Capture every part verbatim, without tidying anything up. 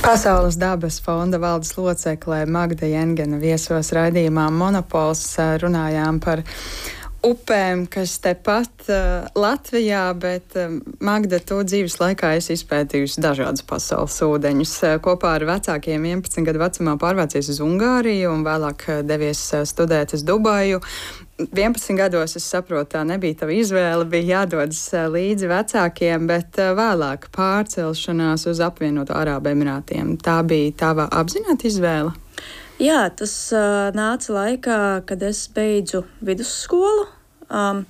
Pasaules dabas fonda valdes locekle Magda Jengena viesos raidījumā Monopols. Runājām par upēm, kas tepat uh, Latvijā, bet uh, Magda, tu dzīves laikā esi izpētījusi dažādus pasaules ūdeņus. Uh, kopā ar vecākiem vienpadsmit gadu vecumā pārvācies uz Ungāriju un vēlāk uh, devies uh, studēt uz Dubaju. vienpadsmit gados, es saprotu, tā nebija tava izvēle, bija jādodas uh, līdzi vecākiem, bet uh, vēlāk pārcelšanās uz apvienoto Arābu Emirātiem. Tā bija tava apzināta izvēle? Jā, tas uh, nāca laikā, kad es beidzu vidusskolu. Um,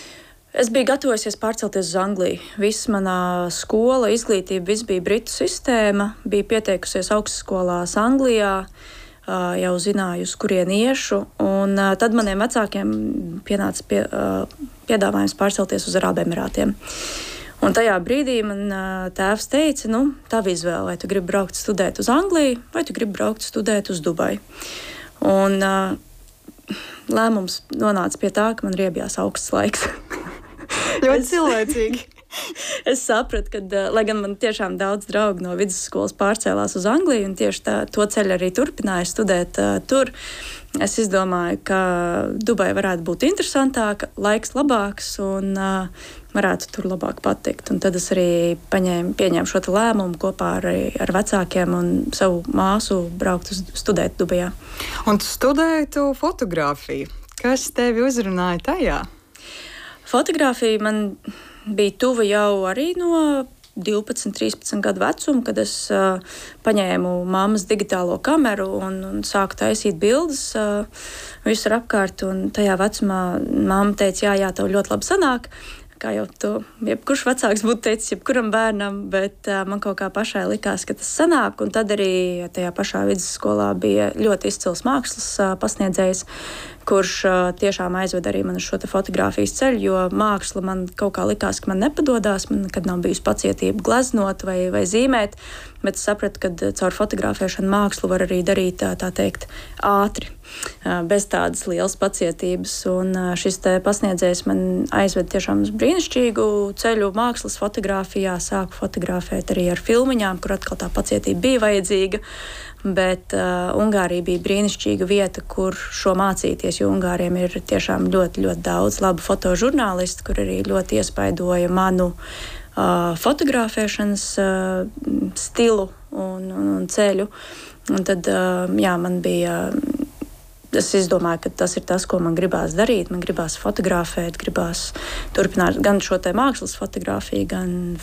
es biju gatavojusies pārcelties uz Angliju. Visa manā skola, izglītība, viss bija britu sistēma. Biju pieteikusies augstskolās Anglijā, uh, jau zināju, uz kurien iešu. Un uh, tad maniem vecākiem pienāca pie, uh, piedāvājums pārcelties uz Arābu Emirātiem. Un tajā brīdī man uh, tēvs teica, nu, tava izvēle, vai tu gribi braukt studēt uz Angliju, vai tu gribi braukt studēt uz Dubaju. Un uh, lēmums nonāca pie tā, ka man riebjās augsts laiks. Ļoti cilvēcīgi. Es sapratu, ka, uh, lai gan man tiešām daudz draugu no vidusskolas pārcēlās uz Angliju, un tieši tā, to ceļu arī turpināju studēt uh, tur, es izdomāju, ka Dubaja varētu būt interesantāka, laiks labāks un uh, varētu tur labāk patikt. Un tad es arī paņēmu, pieņēmu šo lēmumu kopā ar, ar vecākiem un savu māsu braukt uz studēt Dubajā. Un tu studēji tu fotografiju. Kas tevi uzrunāja tajā? Fotografija man bija tuva jau arī no divpadsmit, trīspadsmit gadu vecuma, kad es uh, paņēmu mammas digitālo kameru un, un sāku taisīt bildes uh, visur apkārt. Un tajā vecumā mamma teica, jā, jā, tev ļoti labi sanāk. Kā jau to jebkurš vecāks būtu teicis jebkuram bērnam, bet uh, man kaut kā pašai likās, ka tas sanāk. Un tad arī tajā pašā vidusskolā bija ļoti izcils mākslas uh, pasniedzējs, kurš uh, tiešām aizved arī man uz šo fotografijas ceļu, jo māksla man kaut kā likās, ka man nepadodās, man nekad nav bijusi pacietība gleznot vai, vai zīmēt, bet es sapratu, ka caur fotografēšanu mākslu var arī darīt, tā, tā teikt, ātri, uh, bez tādas lielas pacietības. Un uh, šis te pasniedzējs man aizved tiešām uz brīnišķīgu ceļu mākslas fotografijā, sāku fotografēt arī ar filmiņām, kur atkal tā pacietība bija vajadzīga. Bet uh, Ungārija bija brīnišķīga vieta, kur šo mācīties, jo Ungāriem ir tiešām ļoti, ļoti daudz labu fotožurnālistu, kur arī ļoti iespaidoja manu uh, fotografēšanas uh, stilu un, un, un ceļu. Un tad, uh, jā, man bija... Es izdomāju, ka tas ir tas, ko man gribās darīt. Man gribās fotografēt, gribās turpināt gan šo te mākslas fotografiju, gan